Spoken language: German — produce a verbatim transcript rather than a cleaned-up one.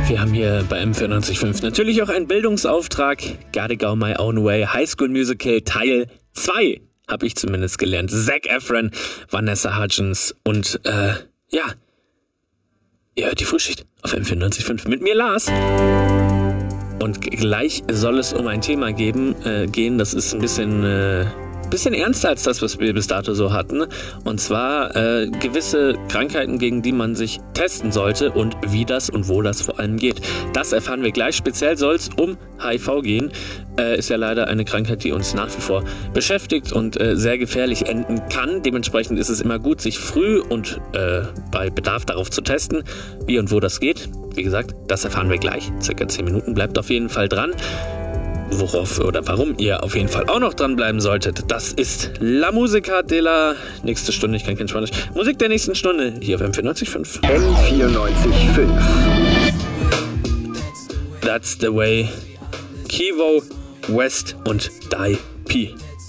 Wir haben hier bei M vierundneunzig Komma fünf natürlich auch einen Bildungsauftrag. Gotta Go My Own Way, High School Musical Teil zwei, habe ich zumindest gelernt. Zac Efron, Vanessa Hudgens und, äh, ja, ihr hört die Frühschicht auf M vierundneunzig Komma fünf mit mir, Lars. Und gleich soll es um ein Thema geben, äh, gehen, das ist ein bisschen... Äh, bisschen ernster als das, was wir bis dato so hatten. Und zwar äh, gewisse Krankheiten, gegen die man sich testen sollte und wie das und wo das vor allem geht. Das erfahren wir gleich. Speziell soll es um H I V gehen. Äh, ist ja leider eine Krankheit, die uns nach wie vor beschäftigt und äh, sehr gefährlich enden kann. Dementsprechend ist es immer gut, sich früh und äh, bei Bedarf darauf zu testen, wie und wo das geht. Wie gesagt, das erfahren wir gleich. Circa zehn Minuten. Bleibt auf jeden Fall dran. Worauf oder warum ihr auf jeden Fall auch noch dranbleiben solltet, das ist La Musica de la nächste Stunde, ich kann kein Spanisch. Musik der nächsten Stunde, hier auf M vierundneunzig Komma fünf. M vierundneunzig Komma fünf. That's the way. Kivo, West und Dai P.